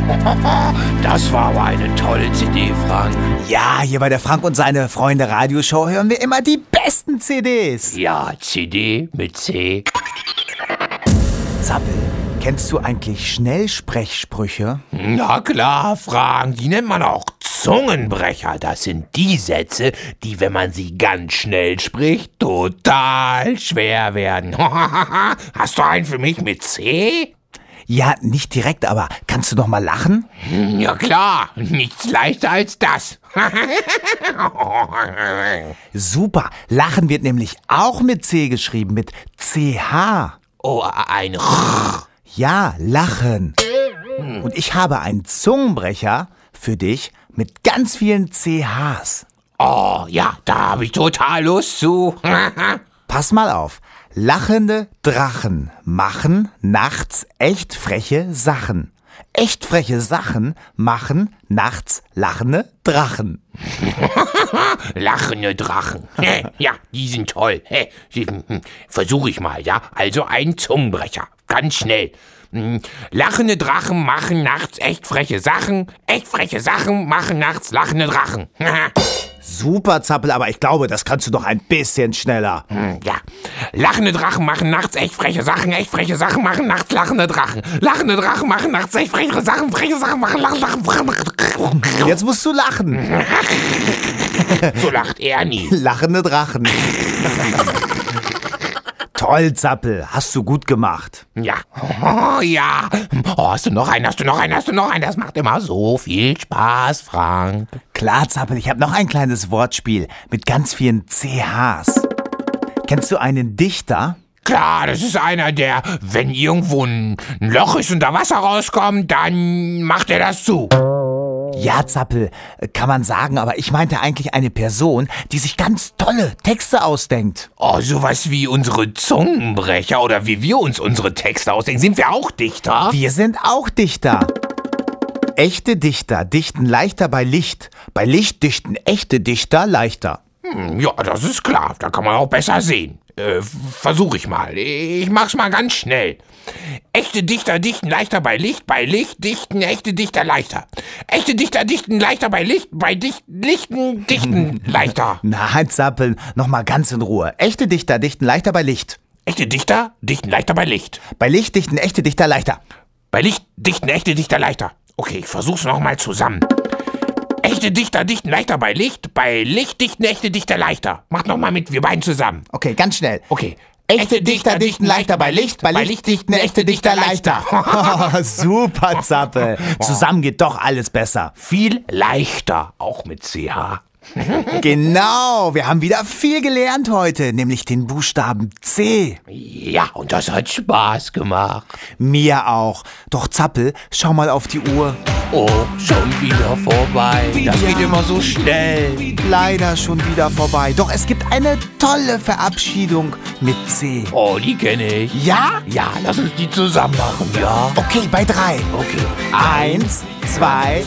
Das war aber eine tolle CD, Frank. Ja, hier bei der Frank und seine Freunde Radioshow hören wir immer die besten CDs. Ja, CD mit C. Zappel, kennst du eigentlich Schnellsprechsprüche? Na klar, Frank, die nennt man auch Zungenbrecher. Das sind die Sätze, die, wenn man sie ganz schnell spricht, total schwer werden. Hast du einen für mich mit C? Ja, nicht direkt, aber kannst du noch mal lachen? Ja klar, nichts leichter als das. Super, Lachen wird nämlich auch mit C geschrieben, mit CH. Oh, ein Ja, Lachen. Und ich habe einen Zungenbrecher für dich mit ganz vielen CHs. Oh, ja, da habe ich total Lust zu. Pass mal auf. Lachende Drachen machen nachts echt freche Sachen. Echt freche Sachen machen nachts lachende Drachen. Lachende Drachen. Ja, die sind toll. Versuche ich mal, ja. Also ein Zungenbrecher. Ganz schnell. Lachende Drachen machen nachts echt freche Sachen. Echt freche Sachen machen nachts lachende Drachen. Super, Zappel, aber ich glaube, das kannst du doch ein bisschen schneller. Ja. Lachende Drachen machen nachts echt freche Sachen. Echt freche Sachen machen nachts lachende Drachen. Lachende Drachen machen nachts echt freche Sachen. Freche Sachen machen Lachen. Jetzt musst du lachen. So lacht er nie. Lachende Drachen. Toll, Zappel, hast du gut gemacht. Ja. Oh, ja. Oh, hast du noch einen? Das macht immer so viel Spaß, Frank. Klar, Zappel, ich habe noch ein kleines Wortspiel mit ganz vielen CHs. Kennst du einen Dichter? Klar, das ist einer, der, wenn irgendwo ein Loch ist und da Wasser rauskommt, dann macht er das zu. Ja, Zappel, kann man sagen, aber ich meinte eigentlich eine Person, die sich ganz tolle Texte ausdenkt. Oh, sowas wie unsere Zungenbrecher oder wie wir uns unsere Texte ausdenken. Sind wir auch Dichter? Wir sind auch Dichter. Echte Dichter dichten leichter bei Licht. Bei Licht dichten echte Dichter leichter. Ja, das ist klar. Da kann man auch besser sehen. Versuche ich mal. Ich mach's mal ganz schnell. Echte Dichter dichten leichter bei Licht dichten echte Dichter leichter. Echte Dichter dichten leichter bei Licht Lichten dichten leichter. Nein, Zappel, noch mal ganz in Ruhe. Echte Dichter dichten leichter bei Licht. Echte Dichter dichten leichter bei Licht. Bei Licht dichten echte Dichter leichter. Bei Licht dichten echte Dichter leichter. Okay, ich versuch's noch mal zusammen. Echte Dichter dichten leichter bei Licht dichten echte Dichter leichter. Macht noch mal mit, wir beiden zusammen. Okay, ganz schnell. Okay. Echte Dichter dichten leichter bei Licht dichten echte Dichter leichter. Super, Zappel. Zusammen geht doch alles besser. Viel leichter, auch mit CH. Genau, wir haben wieder viel gelernt heute, nämlich den Buchstaben C. Ja, und das hat Spaß gemacht. Mir auch. Doch Zappel, schau mal auf die Uhr. Oh, schon wieder vorbei. Das geht immer so schnell. Leider schon wieder vorbei. Doch es gibt eine tolle Verabschiedung mit C. Oh, die kenne ich. Ja? Ja, lass uns die zusammen machen, ja? Okay, bei 3. Okay. 1, 2,